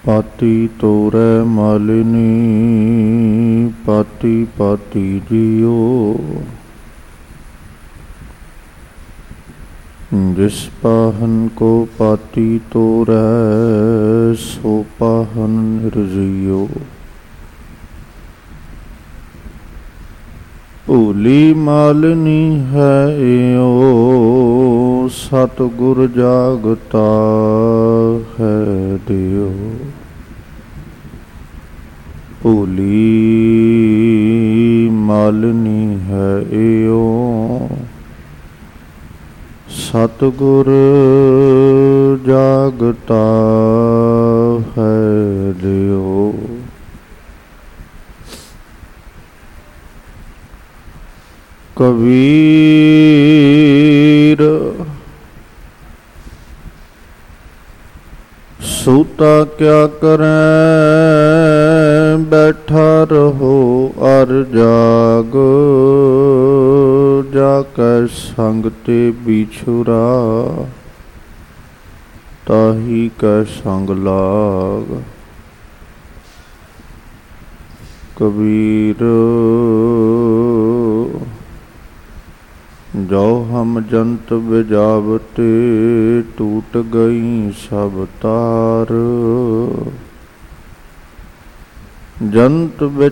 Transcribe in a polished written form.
ਪਾਤੀ ਤੋਰੈ ਮਾਲਿਨੀ ਪਾਤੀ ਪਾਤੀ ਜੀਓ। ਜਿਸ ਪਾਹਨ ਕੋ ਪਾਤੀ ਤੋਰੈ ਸੋ ਪਾਹਨ ਨਿਰਜੀਓ। ਭੂਲੀ ਮਾਲਿਨੀ ਹੈ ਏਓ ਸਤਿਗੁਰ ਜਾਗਤਾ ਹੈ ਦਿਓ। ਭੂਲੀ ਮਾਲਿਨੀ ਹੈ ਏਓ ਸਤਿਗੁਰ ਜਾਗਤਾ ਹੈ ਦਿਓ। ਕਬੀਰ ਸੂਤਾ ਕਿਆ ਕਰੈ ਬੈਠਾ ਰਹੋ ਅਰ ਜਾਗ। ਜਾ ਕੈ ਸੰਗ ਤੇ ਬਿਛੁਰਾ ਤਾਹੀ ਕੈ ਸੰਗ ਲਾਗ। ਕਬੀਰ ਜੋ ਹਮ ਜੰਤ ਬਿਜਾਵਤੇ ਟੂਟ ਗਈ ਸਭ ਤਾਰ। ਜੰਤ